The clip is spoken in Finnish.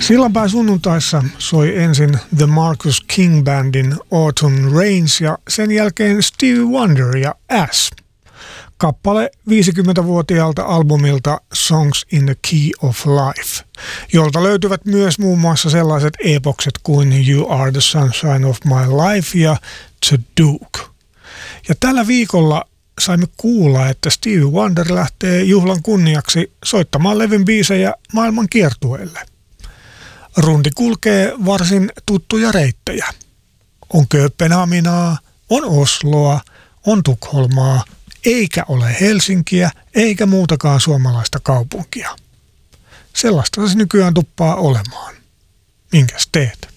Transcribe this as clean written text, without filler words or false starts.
Sillanpää sunnuntaissa soi ensin The Marcus King Bandin Autumn Rains ja sen jälkeen Stevie Wonder ja As. Kappale 50-vuotiaalta albumilta Songs in the Key of Life, jolta löytyvät myös muun muassa sellaiset epokset kuin You Are the Sunshine of My Life ja The Duke. Ja tällä viikolla saimme kuulla, että Stevie Wonder lähtee juhlan kunniaksi soittamaan levyn biisejä maailman kiertueelle. Rundi kulkee varsin tuttuja reittejä. On Kööpenhaminaa, on Osloa, on Tukholmaa, eikä ole Helsinkiä eikä muutakaan suomalaista kaupunkia. Sellaista se nykyään tuppaa olemaan. Minkäs teet?